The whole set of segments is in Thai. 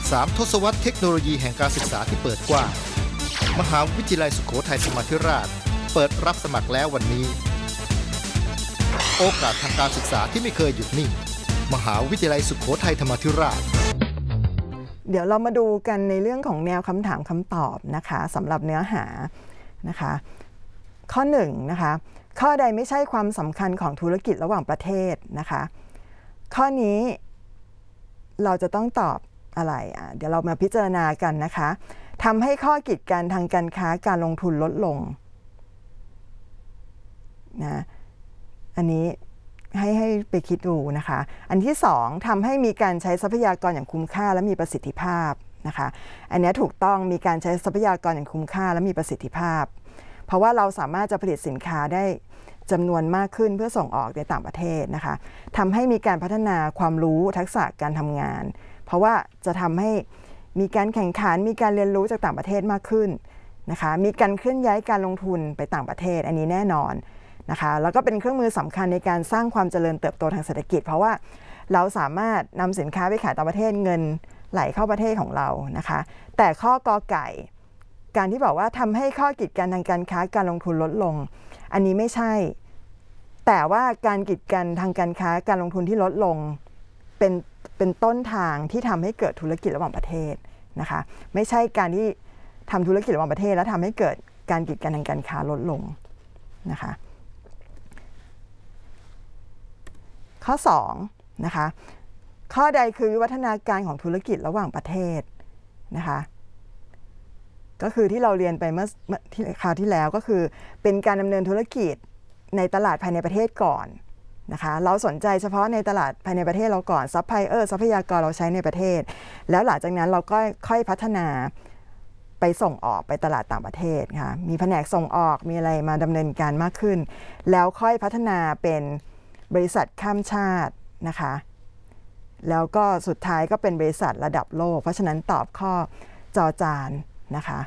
3 ทศวรรษเทคโนโลยีแห่งการศึกษาที่เปิดกว้างมหาวิทยาลัยสุโขทัยธรรมาธิราชเปิดรับสมัครแล้ววันนี้โอกาสทางการศึกษาที่ไม่เคยหยุดนิ่งมหาวิทยาลัยสุโขทัยธรรมาธิราชเดี๋ยวเรามาดูกันในเรื่องของแนวคำถามคำตอบนะคะสำหรับเนื้อหานะคะข้อ1นะคะข้อใดไม่ใช่ความสำคัญของธุรกิจระหว่างประเทศนะคะข้อนี้เราจะต้องตอบอะไรเดี๋ยวเรามาพิจารณากันนะคะทำให้ข้อกีดกันทางการค้าการลงทุนลดลงนะอันนี้ให้ไปคิดดูนะคะอันที่2ทำให้มีการใช้ทรัพยากรอย่างคุ้มค่าและมีประสิทธิภาพนะคะอันนี้ถูกต้องมีการใช้ทรัพยากรอย่างคุ้มค่าและมีประสิทธิภาพเพราะว่าเราสามารถจะผลิตสินค้าได้จำนวนมากขึ้นเพื่อส่งออกในต่างประเทศนะคะทำให้มีการพัฒนาความรู้ทักษะการทำงานเพราะว่าจะทำให้มีการแข่งขันมีการเรียนรู้จากต่างประเทศมากขึ้นนะคะมีการเคลื่อนย้ายการลงทุนไปต่างประเทศอันนี้แน่นอนนะคะแล้วก็เป็นเครื่องมือสำคัญในการสร้างความเจริญเติบโตทางเศรษฐกิจเพราะว่าเราสามารถนำสินค้าไปขายต่างประเทศเงินไหลเข้าประเทศของเรานะคะแต่ข้อกอไก่การที่บอกว่าทำให้ข้อกีดกันทางการค้าการลงทุนลดลงอันนี้ไม่ใช่แต่ว่าการกีดกันทางการค้าการลงทุนที่ลดลงเป็นต้นทางที่ทำให้เกิดธุรกิจระหว่างประเทศนะคะไม่ใช่การที่ทำธุรกิจระหว่างประเทศแล้วทำให้เกิดการกีดกันทางการค้าลดลงนะคะข้อ2นะคะข้อใดคือวิวัฒนาการของธุรกิจระหว่างประเทศนะคะก็คือที่เราเรียนไปเมื่อคราวที่แล้วก็คือเป็นการดำเนินธุรกิจในตลาดภายในประเทศก่อนนะคะเราสนใจเฉพาะในตลาดภายในประเทศเราก่อนทรัพยากรเราใช้ในประเทศแล้วหลังจากนั้นเราก็ค่อยพัฒนาไปส่งออกไปตลาดต่างประเทศค่ะมีแผนกส่งออกมีอะไรมาดำเนินการมากขึ้นแล้วค่อยพัฒนาเป็นบริษัทข้ามชาตินะคะแล้วก็สุดท้ายก็เป็นบริษัทระดับโลกเพราะฉะนั้นตอบข้อจอจานนะคะ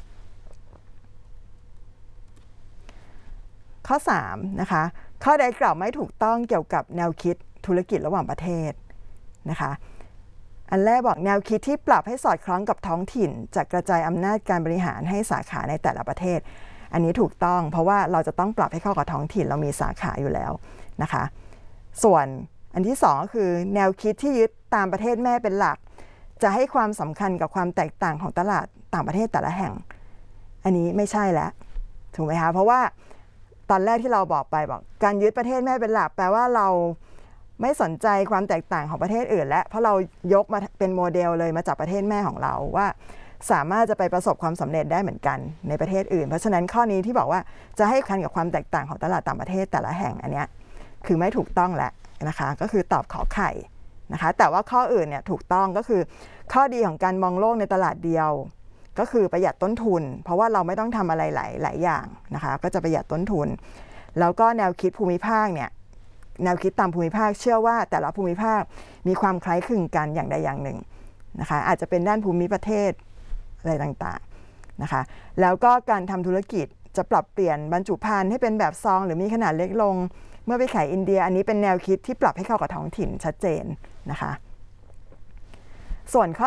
ข้อ3นะคะข้อใดกล่าวไม่ถูกต้องเกี่ยวกับแนวคิดธุรกิจระหว่างประเทศนะคะอันแรกบอกแนวคิดที่ปรับให้สอดคล้องกับท้องถิ่นจะกระจายอำนาจการบริหารให้สาขาในแต่ละประเทศอันนี้ถูกต้องเพราะว่าเราจะต้องปรับให้เข้ากับท้องถิ่นเรามีสาขาอยู่แล้วนะคะส่วนอันที่2ก็คือแนวคิดที่ยึดตามประเทศแม่เป็นหลักจะให้ความสำคัญกับความแตกต่างของตลาดต่างประเทศแต่ละแห่งอันนี้ไม่ใช่แล้วถูกไหมคะเพราะว่าตอนแรกที่เราบอกการยึดประเทศแม่เป็นหลักแปลว่าเราไม่สนใจความแตกต่างของประเทศอื่นแล้วเพราะเรายกมาเป็นโมเดลเลยมาจากประเทศแม่ของเราว่าสามารถจะไปประสบความสำเร็จได้เหมือนกันในประเทศอื่นเพราะฉะนั้นข้อนี้ที่บอกว่าจะให้คันกับความแตกต่างของตลาดต่างประเทศแต่ละแห่งอันเนี้ยคือไม่ถูกต้องแล้วนะคะก็คือตอบขอไข่นะคะแต่ว่าข้ออื่นเนี่ยถูกต้องก็คือข้อดีของการมองโลกในตลาดเดียวก็คือประหยัดต้นทุนเพราะว่าเราไม่ต้องทำอะไรหลายอย่างนะคะก็จะประหยัดต้นทุนแล้วก็แนวคิดภูมิภาคเนี่ยแนวคิดตามภูมิภาคเชื่อว่าแต่ละภูมิภาคมีความคล้ายคลึงกันอย่างใดอย่างหนึ่งนะคะอาจจะเป็นด้านภูมิประเทศอะไรต่างๆนะคะแล้วก็การทำธุรกิจจะปรับเปลี่ยนบรรจุภัณฑ์ให้เป็นแบบซองหรือมีขนาดเล็กลงเมื่อไปขายอินเดียอันนี้เป็นแนวคิดที่ปรับให้เข้ากับท้องถิ่นชัดเจนนะคะส่วนข้อ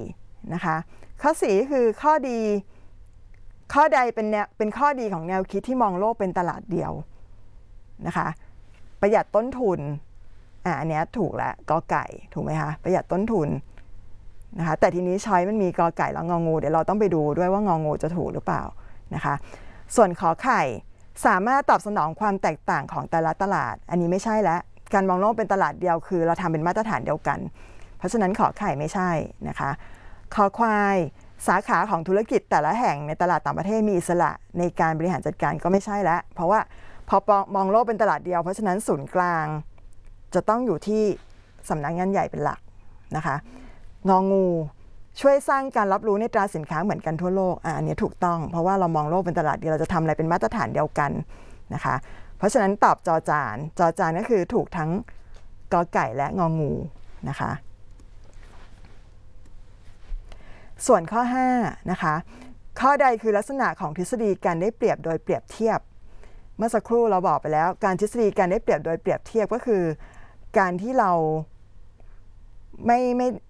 4นะคะข้อ4คือข้อใดเป็นข้อดีของแนวคิดที่มองโลกเป็นตลาดเดียวนะคะประหยัดต้นทุนอันนี้ถูกแล้วกอไก่ถูกไหมคะประหยัดต้นทุนนะคะแต่ทีนี้ช้อยมันมีกอไก่แล้วงองูเดี๋ยวเราต้องไปดูด้วยว่างองูจะถูกหรือเปล่านะคะส่วนขอไข่สามารถตอบสนองความแตกต่างของแต่ละตลาดอันนี้ไม่ใช่แล้วการมองโลกเป็นตลาดเดียวคือเราทำเป็นมาตรฐานเดียวกันเพราะฉะนั้นขอไข่ไม่ใช่นะคะขอควายสาขาของธุรกิจแต่ละแห่งในตลาดต่างประเทศมีอิสระในการบริหารจัดการก็ไม่ใช่แล้วเพราะว่าพอมองโลกเป็นตลาดเดียวเพราะฉะนั้นศูนย์กลางจะต้องอยู่ที่สำนักงานใหญ่เป็นหลักนะคะงองูช่วยสร้างการรับรู้ในตราสินค้าเหมือนกันทั่วโลกอันนี้ถูกต้องเพราะว่าเรามองโลกเป็นตลาดเดียวเราจะทำอะไรเป็นมาตรฐานเดียวกันนะคะเพราะฉะนั้นตอบจอจานก็คือถูกทั้งกอไก่และงองูนะคะส่วนข้อ5นะคะข้อใดคือลักษณะของทฤษฎีการได้เปรียบโดยเปรียบเทียบเมื่อสักครู่เราบอกไปแล้วการทฤษฎีการได้เปรียบโดยเปรียบเทียบก็คือการที่เราไม่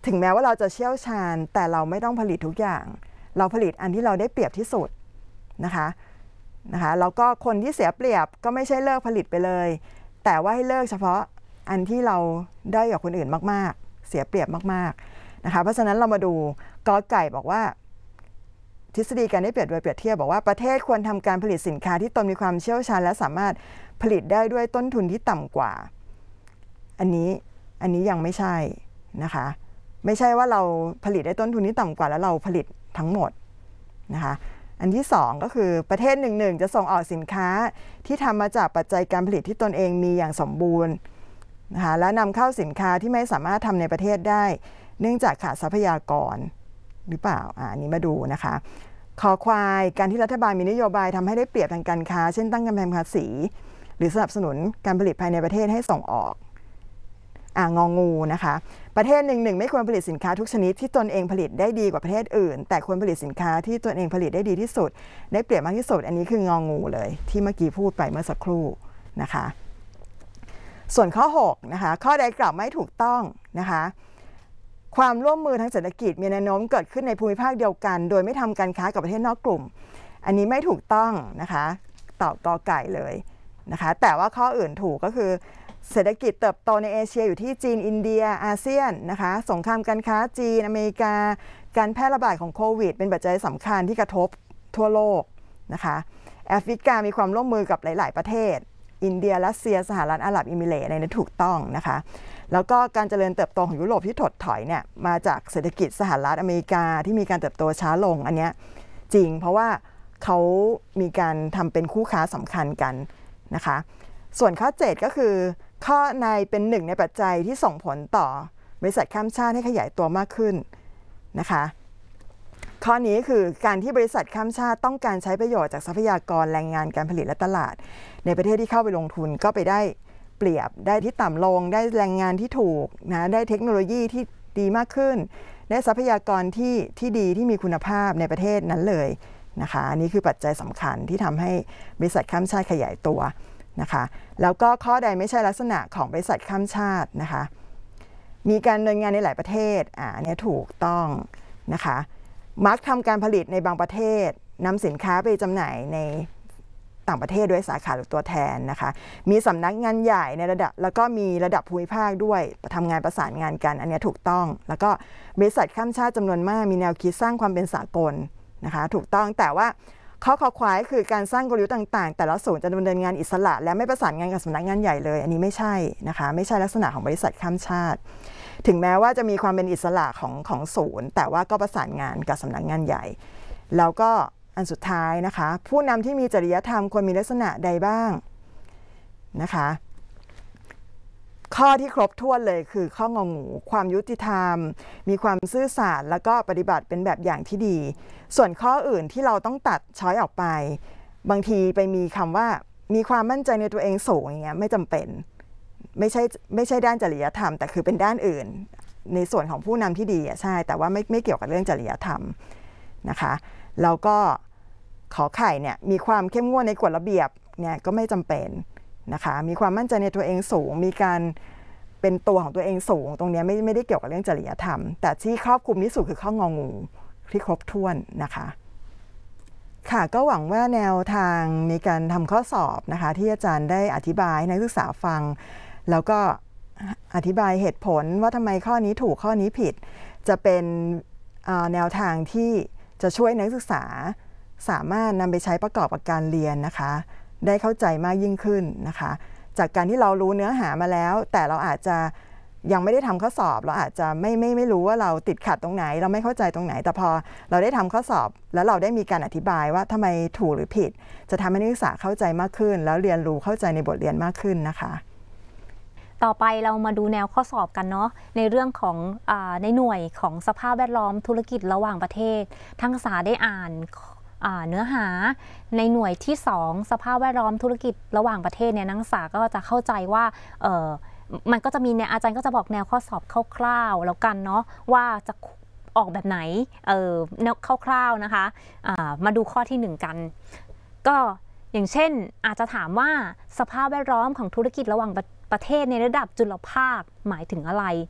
ถึงแม้ว่าเราจะเชี่ยวชาญแต่เราไม่ต้องผลิตทุกอย่างเราผลิตอันที่เราได้เปรียบที่สุดนะคะแล้วก็คนที่เสียเปรียบก็ไม่ใช่เลิกผลิตไปเลยแต่ว่าให้เลิกเฉพาะอันที่เราได้กว่าคนอื่นมากๆเสียเปรียบมากๆนะคะเพราะฉะนั้นเรามาดูกอไก่บอกว่าทฤษฎีการได้เปรียบโดยเปรียบเทียบบอกว่าประเทศควรทำการผลิตสินค้าที่ตนมีความเชี่ยวชาญและสามารถผลิตได้ด้วยต้นทุนที่ต่ำกว่าอันนี้ยังไม่ใช่นะคะไม่ใช่ว่าเราผลิตได้ต้นทุนที่ต่ำกว่าแล้วเราผลิตทั้งหมดนะคะอันที่2ก็คือประเทศหนึ่งจะส่งออกสินค้าที่ทำมาจากปัจจัยการผลิตที่ตนเองมีอย่างสมบูรณ์นะคะและนำเข้าสินค้าที่ไม่สามารถทำในประเทศได้เนื่องจากขาดทรัพยากรหรือเปล่าอันนี้มาดูนะคะคอควายการที่รัฐบาลมีนโยบายทำให้ได้เปรียบทางการค้าเช่นตั้งกำแพงภาษีหรือสนับสนุนการผลิตภายในประเทศให้ส่งออกงองูนะคะประเทศหนึ่งไม่ควรผลิตสินค้าทุกชนิดที่ตนเองผลิตได้ดีกว่าประเทศอื่นแต่ควรผลิตสินค้าที่ตนเองผลิตได้ดีที่สุดได้เปรียบมากที่สุดอันนี้คืององูเลยที่เมื่อกี้พูดไปเมื่อสักครู่นะคะส่วนข้อ6นะคะข้อใดกล่าวไม่ถูกต้องนะคะความร่วมมือทางเศรษฐกิจมีแนวโน้มเกิดขึ้นในภูมิภาคเดียวกันโดยไม่ทำการค้ากับประเทศนอกกลุ่มอันนี้ไม่ถูกต้องนะคะตอบกอไก่เลยนะคะแต่ว่าข้ออื่นถูกก็คือเศรษฐกิจเติบโตในเอเชียอยู่ที่จีนอินเดียอาเซียนนะคะสงครามการค้าจีนอเมริกาการแพร่ระบาดของโควิดเป็นปัจจัยสำคัญที่กระทบทั่วโลกนะคะแอฟริกามีความร่วมมือกับหลายๆประเทศอินเดียรัสเซียสหรัฐอาหรับเอมิเรตส์ในนั้นถูกต้องนะคะแล้วก็การเจริญเติบโตของยุโรปที่ถดถอยเนี่ยมาจากเศรษฐกิจสหรัฐอเมริกาที่มีการเติบโตช้าลงอันนี้จริงเพราะว่าเขามีการทำเป็นคู่ค้าสำคัญกันนะคะส่วนข้อ7ก็คือข้อในเป็นหนึ่งในปัจจัยที่ส่งผลต่อบริษัทข้ามชาติให้ขยายตัวมากขึ้นนะคะข้อนี้คือการที่บริษัทข้ามชาติต้องการใช้ประโยชน์จากทรัพยากรแรงงานการผลิตและตลาดในประเทศที่เข้าไปลงทุนก็ไปได้เปรียบได้ที่ต่ำลงได้แรงงานที่ถูกนะได้เทคโนโลยีที่ดีมากขึ้นได้ทรัพยากรที่ดีที่มีคุณภาพในประเทศนั้นเลยนะคะอันนี้คือปัจจัยสำคัญที่ทำให้บริษัทข้ามชาติขยายตัวนะคะแล้วก็ข้อใดไม่ใช่ลักษณะของบริษัทข้ามชาตินะคะมีการดำเนินงานในหลายประเทศเนี่ยถูกต้องนะคะมักทำการผลิตในบางประเทศนำสินค้าไปจำหน่ายในต่างประเทศด้วยสาขาหรือตัวแทนนะคะมีสำนักงานใหญ่ในระดับแล้วก็มีระดับภูมิภาคด้วยทำงานประสานงานกันอันนี้ถูกต้องแล้วก็บริษัทข้ามชาติจำนวนมากมีแนวคิดสร้างความเป็นสากลนะคะถูกต้องแต่ว่าข้อควายคือการสร้างกลยุทธ์ต่างๆแต่ละศูนย์จะดำเนินงานอิสระและไม่ประสานงานกับสำนักงานใหญ่เลยอันนี้ไม่ใช่นะคะไม่ใช่ลักษณะของบริษัทข้ามชาติถึงแม้ว่าจะมีความเป็นอิสระของศูนย์แต่ว่าก็ประสานงานกับสำนักงานใหญ่แล้วก็อันสุดท้ายนะคะผู้นำที่มีจริยธรรมควรมีลักษณะใดบ้างนะคะข้อที่ครบถ้วนเลยคือข้ององูความยุติธรรมมีความซื่อสัตย์แล้วก็ปฏิบัติเป็นแบบอย่างที่ดีส่วนข้ออื่นที่เราต้องตัดช้อยออกไปบางทีไปมีคำว่ามีความมั่นใจในตัวเองสูงอย่างเงี้ยไม่จำเป็นไม่ใช่ด้านจริยธรรมแต่คือเป็นด้านอื่นในส่วนของผู้นำที่ดีใช่แต่ว่าไม่เกี่ยวกับเรื่องจริยธรรมนะคะแล้วก็ขอไข่เนี่ยมีความเข้มงวดในกฎระเบียบเนี่ยก็ไม่จำเป็นนะคะมีความมั่นใจในตัวเองสูงมีการเป็นตัวของตัวเองสูงตรงนี้ไม่ได้เกี่ยวกับเรื่องจริยธรรมแต่ที่ครอบคลุมที่สุดคือข้ององูที่ครบถ้วนนะคะค่ะก็หวังว่าแนวทางในการทำข้อสอบนะคะที่อาจารย์ได้อธิบายให้นักศึกษาฟังแล้วก็อธิบายเหตุผลว่าทำไมข้อนี้ถูกข้อนี้ผิดจะเป็นแนวทางที่จะช่วยนักศึกษาสามารถนำไปใช้ประกอบกับการเรียนนะคะได้เข้าใจมากยิ่งขึ้นนะคะจากการที่เรารู้เนื้อหามาแล้วแต่เราอาจจะยังไม่ได้ทำข้อสอบเราอาจจะไม่รู้ว่าเราติดขัดตรงไหนเราไม่เข้าใจตรงไหนแต่พอเราได้ทำข้อสอบแล้วเราได้มีการอธิบายว่าทำไมถูกหรือผิดจะทำให้นักศึกษาเข้าใจมากขึ้นแล้วเรียนรู้เข้าใจในบทเรียนมากขึ้นนะคะต่อไปเรามาดูแนวข้อสอบกันเนาะในเรื่องของในหน่วยของสภาพแวดล้อมธุรกิจระหว่างประเทศทั้งศึกษาได้อ่านเนื้อหาในหน่วยที่2สภาพแวดล้อมธุรกิจระหว่างประเทศเนี่ยนักศึกษาก็จะเข้าใจว่ามันก็จะมีเนี่ยอาจารย์ก็จะบอกแนวข้อสอบคร่าวๆแล้วกันเนาะว่าจะออกแบบไหนแนวคร่าวๆนะคะมาดูข้อที่1กันก็อย่างเช่นอาจจะถามว่าสภาพแวดล้อมของธุรกิจระหว่างประเทศในระดับจุลภาคหมายถึงอะไร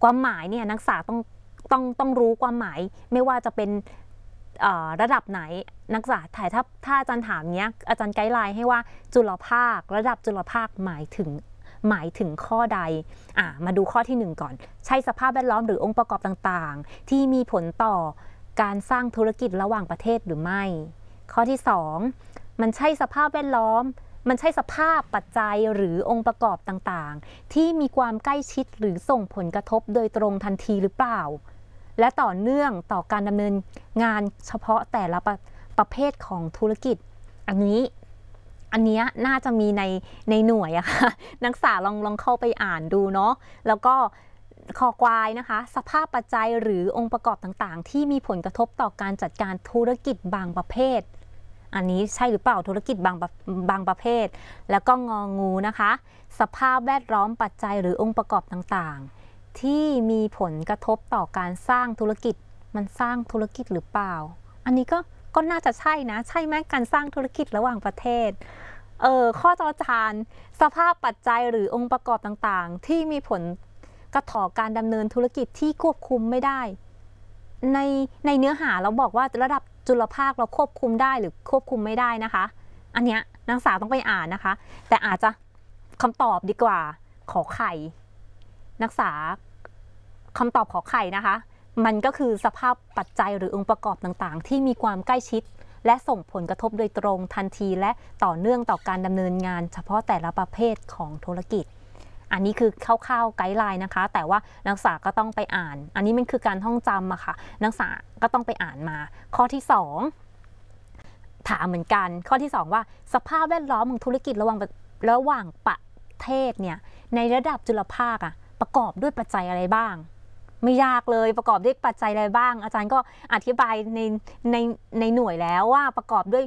ความหมายเนี่ยนักศึกษาต้องรู้ความหมายไม่ว่าจะเป็นระดับไหนนักศึกษาถ่ายถ้าอาจารย์ถามเนี้ยอาจารย์ไกด์ไลน์ให้ว่าจุลภาคระดับจุลภาคหมายถึงข้อใดมาดูข้อที่1ก่อนใช่สภาพแวดล้อมหรือองค์ประกอบต่างๆที่มีผลต่อการสร้างธุรกิจระหว่างประเทศหรือไม่ข้อที่2มันใช่สภาพแวดล้อมมันใช่สภาพปัจจัยหรือองค์ประกอบต่างๆที่มีความใกล้ชิดหรือส่งผลกระทบโดยตรงทันทีหรือเปล่าและต่อเนื่องต่อการดำเนินงานเฉพาะแต่ละประเภทของธุรกิจอันนี้น่าจะมีในหน่วยอะค่ะนักศึกษาลองเข้าไปอ่านดูเนาะแล้วก็คอควายนะคะสภาพปัจจัยหรือองค์ประกอบต่างๆที่มีผลกระทบต่อการจัดการธุรกิจบางประเภทอันนี้ใช่หรือเปล่าธุรกิจบางประเภทแล้วก็งองูนะคะสภาพแวดล้อมปัจจัยหรือองค์ประกอบต่างๆที่มีผลกระทบต่อการสร้างธุรกิจมันสร้างธุรกิจหรือเปล่าอันนี้ก็น่าจะใช่นะใช่ไหมการสร้างธุรกิจระหว่างประเทศข้อจอจานสภาพปัจจัยหรือองค์ประกอบต่างๆที่มีผลกระทบต่อการดำเนินธุรกิจที่ควบคุมไม่ได้ในเนื้อหาเราบอกว่าระดับจุลภาคเราควบคุมได้หรือควบคุมไม่ได้นะคะอันเนี้ยนักศึกษาต้องไปอ่านนะคะแต่อาจจะคำตอบดีกว่าขอไข่นักศึกษาคำตอบขอไข่นะคะมันก็คือสภาพปัจจัยหรือองค์ประกอบต่างๆที่มีความใกล้ชิดและส่งผลกระทบโดยตรงทันทีและต่อเนื่องต่อการดำเนินงานเฉพาะแต่ละประเภทของธุรกิจอันนี้คือคร่าวๆไกด์ไลน์นะคะแต่ว่านักศึกษาก็ต้องไปอ่านอันนี้มันคือการท่องจำอะค่ะนักศึกษาก็ต้องไปอ่านมาข้อที่2ถามเหมือนกันข้อที่2ว่าสภาพแวดล้อมของธุรกิจระหว่างประเทศเนี่ยในระดับจุลภาคประกอบด้วยปัจจัยอะไรบ้างไม่ยากเลยประกอบด้วยปัจจัยอะไรบ้างอาจารย์ก็อธิบายในหน่วยแล้วว่าประกอบด้วย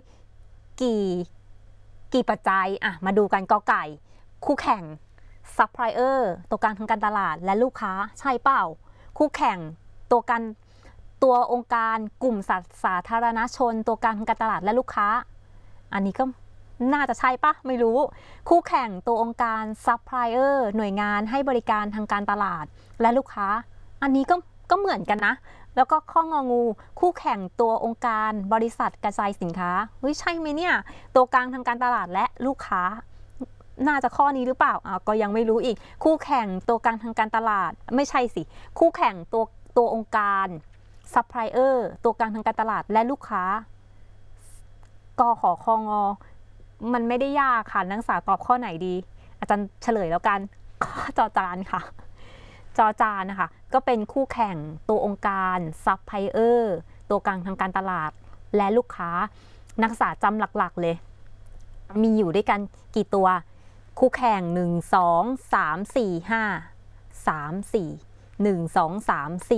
กี่ปัจจัยมาดูกันกอไก่คู่แข่งซัพพลายเออร์ตัวกลางทางการตลาดและลูกค้าใช่เปล่าคู่แข่งตัวองค์การกลุ่มสาธารณชนตัวกลางทางการตลาดและลูกค้าอันนี้ก็น่าจะใช่ปะไม่รู้คู่แข่งตัวองค์การซัพพลายเออร์หน่วยงานให้บริการทางการตลาดและลูกค้าอันนี้ก็เหมือนกันนะแล้วก็ข้ององูคู่แข่งตัวองค์การบริษัทกระจายสินค้าเฮ้ยใช่ไหมเนี่ยตัวกลางทางการตลาดและลูกค้าน่าจะข้อนี้หรือเปล่าก็ยังไม่รู้อีกคู่แข่งตัวกลางทางการตลาดไม่ใช่สิคู่แข่งตัวองค์การซัพพลายเออร์ตัวกลางทางการตลาดและลูกค้ากขอคงมันไม่ได้ยากค่ะนักศึกษาตอบข้อไหนดีอาจารย์เฉลยแล้วกันข้อจอจานค่ะจอจานนะคะก็เป็นคู่แข่งตัวองค์การซัพพลายเออร์ตัวกลางทางการตลาดและลูกค้านักศึกษาจำหลักๆเลยมีอยู่ด้วยกันกี่ตัวคู่แข่ง1 2 3 4 5 3 4 1 2 3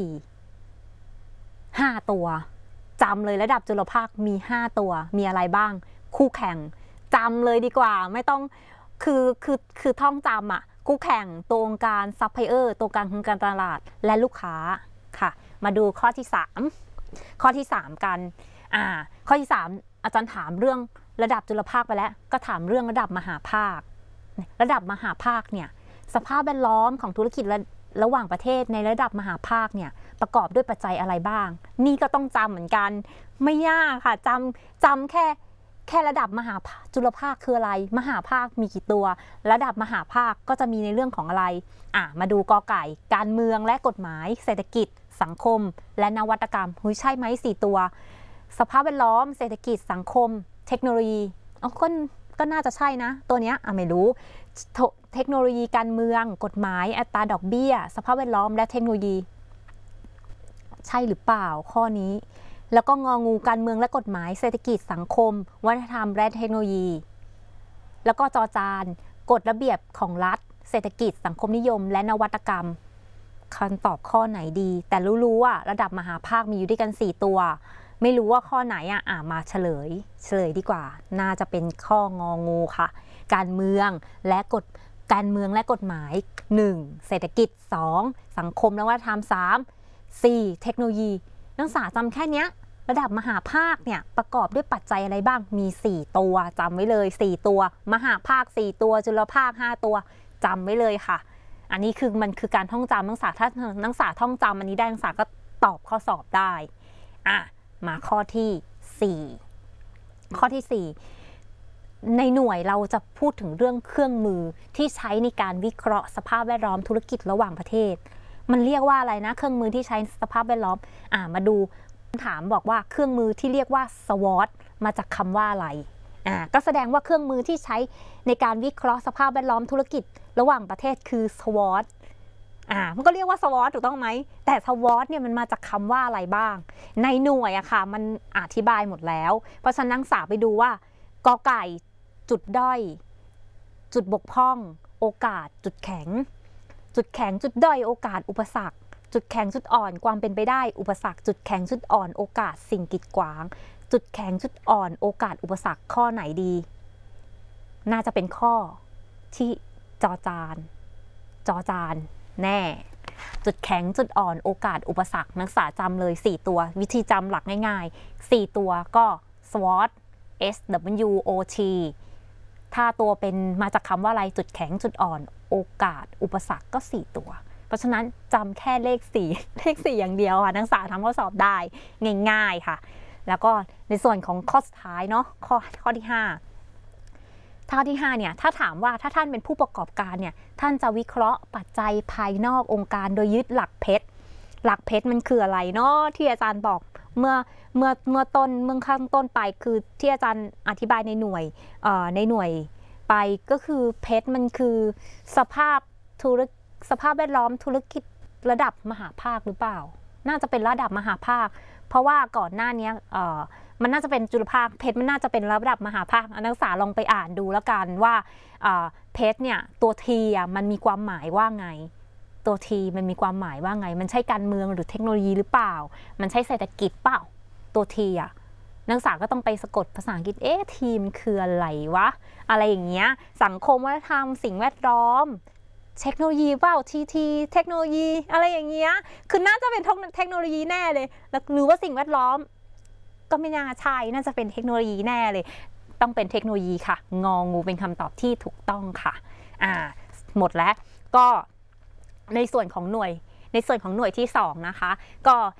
4 5ตัวจำเลยระดับจุลภาคมี5ตัวมีอะไรบ้างคู่แข่งจำเลยดีกว่าไม่ต้องคือท่องจำคู่แข่งตัวองค์การซัพพลายเออร์ตัวกลางทางการตลาดและลูกค้าค่ะมาดูข้อที่3กันข้อที่3อาจารย์ถามเรื่องระดับจุลภาคไปแล้วก็ถามเรื่องระดับมหาภาคระดับมหาภาคเนี่ยสภาพแวดล้อมของธุรกิจระหว่างประเทศในระดับมหาภาคเนี่ยประกอบด้วยปัจจัยอะไรบ้างนี่ก็ต้องจำเหมือนกันไม่ยากค่ะจำแค่ระดับมหาจุลภาคคืออะไรมหาภาคมีกี่ตัวระดับมหาภาคก็จะมีในเรื่องของอะไรมาดูกอไก่การเมืองและกฎหมายเศรษฐกิจสังคมและนวัตกรรมใช่ไหม4ตัวสภาพแวดล้อมเศรษฐกิจสังคมเทคโนโลยีก็น่าจะใช่นะตัวเนี้ยไม่รู้เทคโนโลยีการเมืองกฎหมายอัตราดอกเบี้ยสภาพแวดล้อมและเทคโนโลยีใช่หรือเปล่าข้อนี้แล้วก็งองูการเมืองและกฎหมายเศรษฐกิจสังคมวัฒนธรรมและเทคโนโลยีแล้วก็จอจานกฎระเบียบของรัฐเศรษฐกิจสังคมนิยมและนวัตกรรมคำตอบข้อไหนดีแต่รู้ว่าระดับมหาภาคมีอยู่ด้วยกัน4ตัวไม่รู้ว่าข้อไหนมาเฉลยดีกว่าน่าจะเป็นข้ององูค่ะการเมืองและกฎหมาย 1. เศรษฐกิจ 2. สังคมและวัฒนธรรม 3. 4. เทคโนโลยีนักศึกษาจำแค่เนี้ยระดับมหาภาคเนี่ยประกอบด้วยปัจจัยอะไรบ้างมี4ตัวจำไว้เลย4ตัวมหาภาค4ตัวจุลภาค5ตัวจำไว้เลยค่ะอันนี้คือมันคือการท่องจำนักศึกษาถ้านักศึกษาท่องจำอันนี้ได้นักศึกษาก็ตอบข้อสอบได้มาข้อที่4ข้อที่4ในหน่วยเราจะพูดถึงเรื่องเครื่องมือที่ใช้ในการวิเคราะห์สภาพแวดล้อมธุรกิจระหว่างประเทศมันเรียกว่าอะไรนะเครื่องมือที่ใช้สภาพแวดล้อมมาดูถามบอกว่าเครื่องมือที่เรียกว่า SWOT มาจากคำว่าอะไรก็แสดงว่าเครื่องมือที่ใช้ในการวิเคราะห์สภาพแวดล้อมธุรกิจระหว่างประเทศคือ SWOT มันก็เรียกว่า SWOT ถูกต้องไหมแต่ SWOT เนี่ยมันมาจากคำว่าอะไรบ้างในหน่วยค่ะมันอธิบายหมดแล้วเพราะฉะนั้นนักศึกษาไปดูว่ากอไก่จุดด้อยจุดบกพร่องโอกาสจุดแข็งจุดแข็งจุดด้อยโอกาสอุปสรรคจุดแข็งจุดอ่อนความเป็นไปได้อุปสรรคจุดแข็งจุดอ่อนโอกาสสิ่งกีดขวางจุดแข็งจุดอ่อนโอกาสอุปสรรคข้อไหนดีน่าจะเป็นข้อที่จอจานแน่จุดแข็งจุดอ่อนโอกาสอุปสรรคนักศึกษาจำเลย4ตัววิธีจำหลักง่ายๆ4ตัวก็ SWOT SWOT ถ้าตัวเป็นมาจากคำว่าอะไรจุดแข็งจุดอ่อนโอกาสอุปสรรคก็4ตัวเพราะฉะนั้นจำแค่เลข4อย่างเดียวค่ะนักศึกษาทำข้อสอบได้ง่ายๆค่ะแล้วก็ในส่วนของข้อสุดท้ายเนาะข้อที่5เนี่ยถ้าถามว่าถ้าท่านเป็นผู้ประกอบการเนี่ยท่านจะวิเคราะห์ปัจจัยภายนอกองค์การโดยยึดหลักเพชรมันคืออะไรเนาะที่อาจารย์บอกเมื่อข้างต้นไปคือที่อาจารย์อธิบายในหน่วยไปก็คือเพชรมันคือสภาพแวดล้อมธุรกิจระดับมหาภาคหรือเปล่าน่าจะเป็นระดับมหาภาคเพราะว่าก่อนหน้านี้มันน่าจะเป็นจุลภาคเพชรมันน่าจะเป็นระดับมหาภาคนักศึกษาลองไปอ่านดูแล้วกันว่าเพชรเนี่ยตัวทีมันมีความหมายว่าไงตัวทีมันมีความหมายว่าไงมันใช่การเมืองหรือเทคโนโลยีหรือเปล่ามันใช่เศรษฐกิจเปล่าตัวทีนักศึกษาก็ต้องไปสะกดภาษาอังกฤษทีมคืออะไรวะอะไรอย่างเงี้ยสังคมวัฒนธรรมสิ่งแวดล้อมเทคโนโลยีเปล่าทีเทคโนโลยีอะไรอย่างเงี้ยคือน่าจะเป็นเทคโนโลยีแน่เลยแล้วหรือว่าสิ่งแวดล้อมก็ไม่น่าใช่น่าจะเป็นเทคโนโลยีแน่เลยต้องเป็นเทคโนโลยีค่ะงองูเป็นคำตอบที่ถูกต้องค่ะหมดแล้วก็ในส่วนของหน่วยที่2นะคะก็